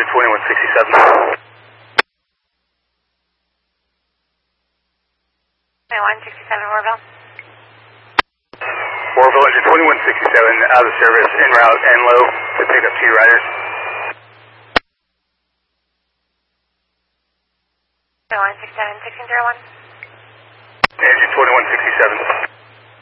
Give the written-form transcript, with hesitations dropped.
engine 2167. 2167 Warville. Warville, engine 2167 out of service, en route and low to pick up 2 riders. 2167 1601. Engine 2167.